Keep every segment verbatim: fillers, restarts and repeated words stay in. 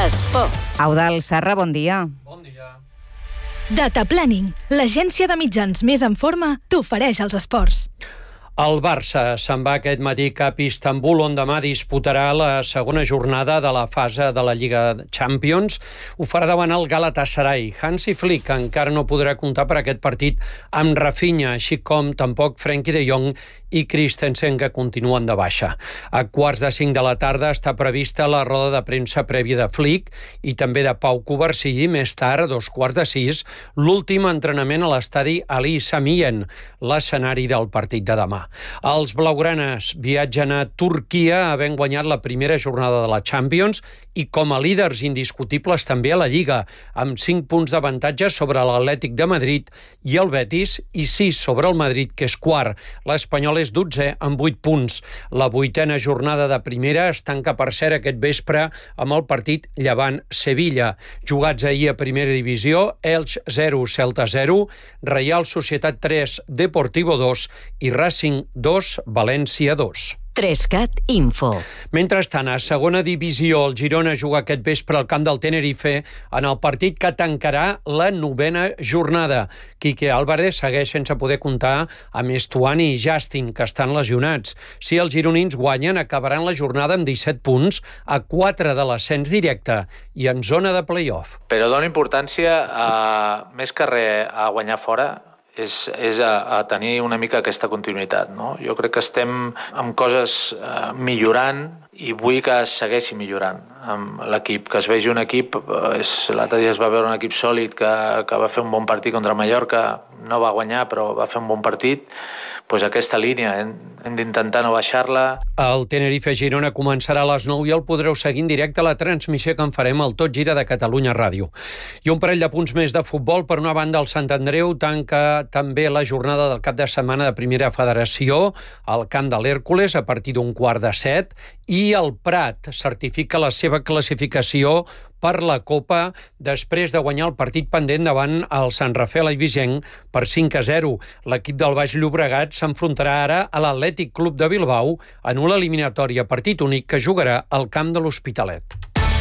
Esport. Eudald Serra, bon dia. Bon dia. Data Planning, l'agència de mitjans més en forma, t'ofereix els esports. El Barça se'n va aquest matí cap a Istanbul, on demà disputarà la segona jornada de la fase de la Lliga Champions. Ho farà davant el Galatasaray. Hansi Flick encara no podrà comptar per aquest partit amb Rafinha, així com tampoc Frenkie de Jong i Christensen, que continuen de baixa. A quarts de cinc de la tarda està prevista la roda de premsa prèvia de Flick i també de Pau Covarsí. Més tard, a dos quarts de sis, l'últim entrenament a l'estadi Ali Samiyen, l'escenari del partit de demà. Els blaugranes viatgen a Turquia, havent guanyat la primera jornada de la Champions i com a líders indiscutibles també a la Lliga, amb cinc punts d'avantatge sobre l'Atlètic de Madrid i el Betis i sis sobre el Madrid, que és quart. L'Espanyol és dotzè amb vuit punts. La vuitena jornada de primera es tanca, per cert, aquest vespre amb el partit Llevant-Sevilla. Jugats ahir a primera divisió, Elx zero, Celta zero, Reial Societat tres, Deportivo dos i Racing dos, València dos. Trescat Info. Mentrestant, a segona divisió, el Girona juga aquest vespre al camp del Tenerife en el partit que tancarà la novena jornada. Quique Álvarez segueix sense poder comptar amb Estuani i Justin, que estan lesionats. Si els gironins guanyen, acabaran la jornada amb disset punts, a quatre de l'ascens directe i en zona de play-off. Però dona importància, a, més que res, a guanyar fora, és, és a, a tenir una mica aquesta continuïtat, no? Jo crec que estem amb coses eh, millorant i vull que es segueixi millorant amb l'equip, que es vegi un equip, és, l'altre dia es va veure un equip sòlid que, que va fer un bon partit contra Mallorca, no va guanyar però va fer un bon partit, doncs aquesta línia hem, hem d'intentar no baixar-la. El Tenerife-Girona començarà a les nou i el podreu seguir en directe a la transmissió que en farem al Tot Gira de Catalunya Ràdio. I un parell de punts més de futbol. Per una banda, el Sant Andreu tanca també la jornada del cap de setmana de Primera Federació al camp de l'Hèrcules a partir d'un quart de set i el Prat certifica la seva classificació per la Copa després de guanyar el partit pendent davant el Sant Rafel Eivissenc per cinc a zero. L'equip del Baix Llobregat s'enfrontarà ara a l'Atlètic Club de Bilbao en una eliminatòria partit únic que jugarà al camp de l'Hospitalet.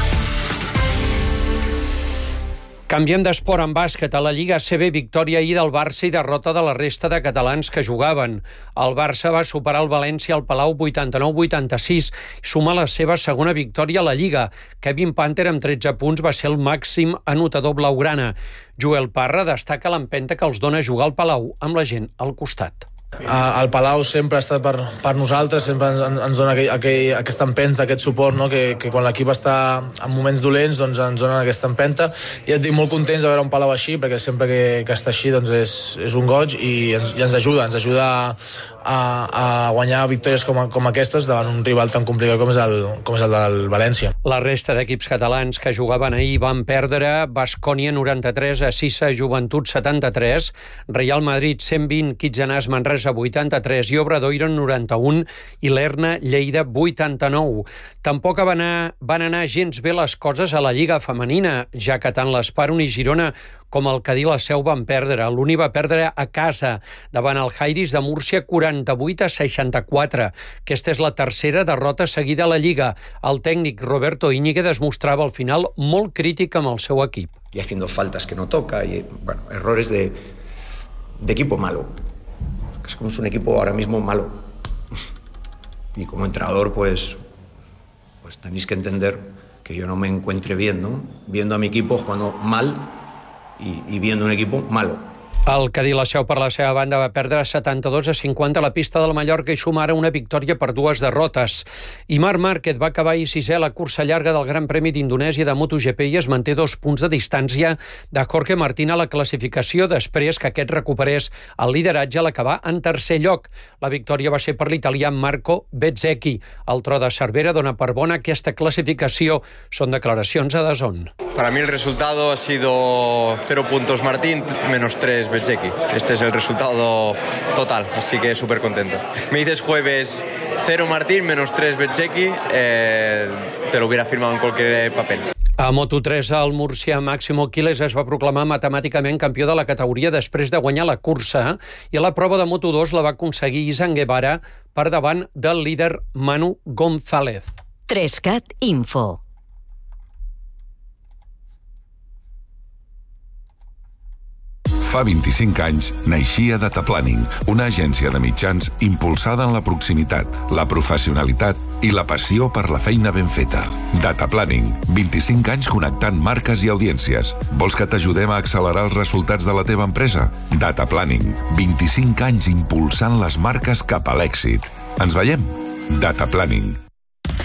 Canviem d'esport en bàsquet. A la Lliga A C B, victòria ahir del Barça i derrota de la resta de catalans que jugaven. El Barça va superar el València al Palau vuitanta-nou a vuitanta-sis i suma la seva segona victòria a la Lliga. Kevin Panther, amb tretze punts, va ser el màxim anotador blaugrana. Joel Parra destaca l'empenta que els dona jugar al Palau amb la gent al costat. El Palau sempre ha estat per, per nosaltres, sempre ens, ens dona aquell, aquell, aquesta empenta, aquest suport, no? que, que quan l'equip està en moments dolents doncs ens donen aquesta empenta, i et dic molt contents de veure un Palau així, perquè sempre que, que està així doncs és, és un goig i ens, i ens ajuda, ens ajuda a, a guanyar victòries com, a, com aquestes davant un rival tan complicat com és el, com és el del València. La resta d'equips catalans que jugaven ahir van perdre: Baskonia noranta-tres, a Sissa Joventut setanta-tres, Real Madrid cent vint, Quitzenàs Manresa vuitanta-tres i Obradoiro noranta-un i l'Erna Lleida vuitanta-nou. Tampoc van anar, van anar gens bé les coses a la Lliga femenina, ja que tant l'Esparon i Girona com el Cadí la Seu van perdre. L'Uni va perdre a casa davant el Jairis de Múrcia quaranta-vuit a seixanta-quatre. Aquesta és la tercera derrota seguida a la Lliga. El tècnic Roberto Íñiguez es mostrava al final molt crític amb el seu equip. Y haciendo faltas que no toca, y bueno, errores de, de equipo malo. Es como es un equipo ahora mismo malo. Y como entrenador, pues, pues tenéis que entender que yo no me encuentre bien, ¿no? Viendo a mi equipo jugando mal y, y viendo un equipo malo. El Cadí la Seu, per la seva banda, va perdre setanta-dos a cinquanta a la pista del Mallorca i suma ara una victòria per dues derrotes. I Marc Márquez va acabar ahir sisè a la cursa llarga del Gran Premi d'Indonèsia de MotoGP i es manté dos punts de distància de Jorge Martín a la classificació després que aquest recuperés el lideratge a l'acabar en tercer lloc. La victòria va ser per l'italià Marco Bezzecchi. El tro de Cervera dona per bona aquesta classificació. Són declaracions a D A Z N. Para mí el resultado ha sido cero puntos Martín, menos tres Bezzecchi. Este es el resultado total, así que súper contento. Me dices jueves cero Martín, menos tres Bezzecchi, eh, te lo hubiera firmado en cualquier papel. A Moto tres, el Murcia Máximo Quiles es va proclamar matemàticament campió de la categoria després de guanyar la cursa i a la prova de Moto dos la va aconseguir Izan Guevara per davant del líder Manu González. Trescat Info. Fa vint-i-cinc anys naixia Data Planning, una agència de mitjans impulsada en la proximitat, la professionalitat i la passió per la feina ben feta. Data Planning, vint-i-cinc anys connectant marques i audiències. Vols que t'ajudem a accelerar els resultats de la teva empresa? Data Planning, vint-i-cinc anys impulsant les marques cap a l'èxit. Ens veiem? Data Planning.